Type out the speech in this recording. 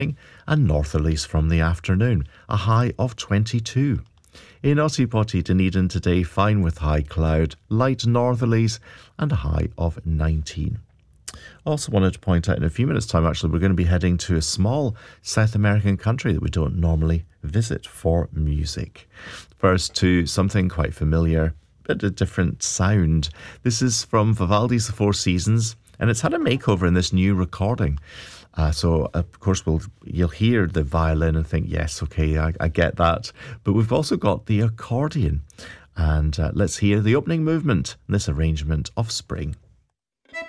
and northerlies from the afternoon, a high of 22. In Ottipoti, Dunedin today, fine with high cloud, light northerlies and a high of 19. Also wanted to point out in a few minutes' time, actually, we're going to be heading to a small South American country that we don't normally visit for music. First to something quite familiar, but a different sound. This is from Vivaldi's The Four Seasons, and it's had a makeover in this new recording. So, of course, you'll hear the violin and think, yes, okay, I get that. But we've also got the accordion. And let's hear the opening movement in this arrangement of Spring.